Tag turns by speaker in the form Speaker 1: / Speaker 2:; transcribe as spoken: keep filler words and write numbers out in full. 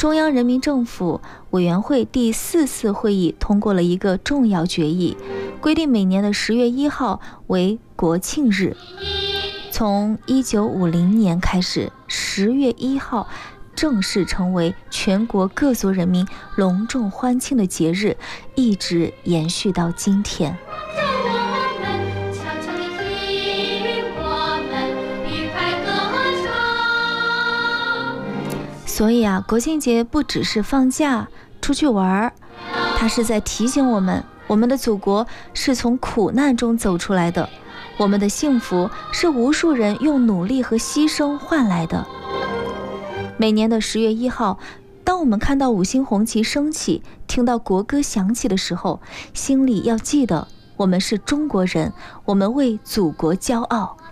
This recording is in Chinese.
Speaker 1: 中央人民政府委员会第四次会议通过了一个重要决议，规定每年的十月一号为国庆日。从一九五零年开始，十月一号正式成为全国各族人民隆重欢庆的节日，一直延续到今天。所以啊，国庆节不只是放假出去玩，它是在提醒我们，我们的祖国是从苦难中走出来的，我们的幸福是无数人用努力和牺牲换来的。每年的十月一号，当我们看到五星红旗升起，听到国歌响起的时候，心里要记得，我们是中国人，我们为祖国骄傲。